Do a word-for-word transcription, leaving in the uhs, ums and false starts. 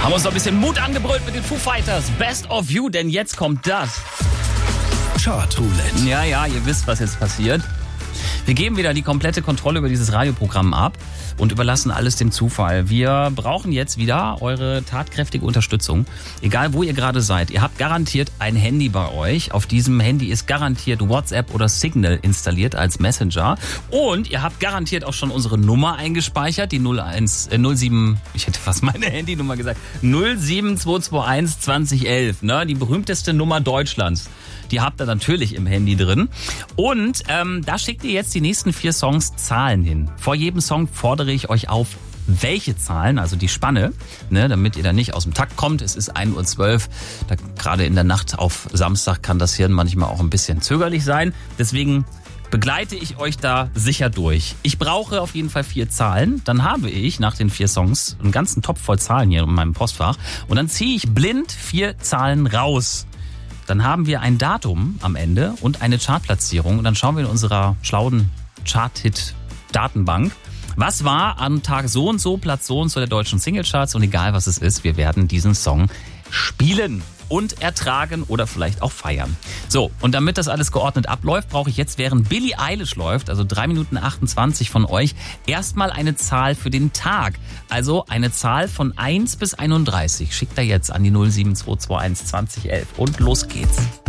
Haben uns noch ein bisschen Mut angebrüllt mit den Foo Fighters. Best of You, denn jetzt kommt das. Chartroulette. Ja, ja, ihr wisst, was jetzt passiert. Wir geben wieder die komplette Kontrolle über dieses Radioprogramm ab und überlassen alles dem Zufall. Wir brauchen jetzt wieder eure tatkräftige Unterstützung. Egal, wo ihr gerade seid. Ihr habt garantiert ein Handy bei euch. Auf diesem Handy ist garantiert WhatsApp oder Signal installiert als Messenger. Und ihr habt garantiert auch schon unsere Nummer eingespeichert. Die null eins, äh, null sieben, ich hätte fast meine Handynummer gesagt, null sieben zwei zwei eins zwanzig elf. Ne? Die berühmteste Nummer Deutschlands. Die habt ihr natürlich im Handy drin. Und ähm, da schickt ihr jetzt die nächsten vier Songs Zahlen hin. Vor jedem Song fordere ich euch auf, welche Zahlen, also die Spanne, ne, damit ihr da nicht aus dem Takt kommt. Es ist ein Uhr zwölf. Da, gerade in der Nacht auf Samstag kann das Hirn manchmal auch ein bisschen zögerlich sein. Deswegen begleite ich euch da sicher durch. Ich brauche auf jeden Fall vier Zahlen. Dann habe ich nach den vier Songs einen ganzen Topf voll Zahlen hier in meinem Postfach. Und dann ziehe ich blind vier Zahlen raus. Dann haben wir ein Datum am Ende und eine Chartplatzierung. Und dann schauen wir in unserer schlauen Chart-Hit-Datenbank, was war am Tag so und so, Platz so und so der deutschen Singlecharts. Und egal was es ist, wir werden diesen Song spielen und ertragen oder vielleicht auch feiern. So, und damit das alles geordnet abläuft, brauche ich jetzt, während Billie Eilish läuft, also drei Minuten achtundzwanzig von euch, erstmal eine Zahl für den Tag. Also eine Zahl von eins bis einunddreißig. Schickt er jetzt an die null sieben zwei zwei eins zwanzig elf und los geht's.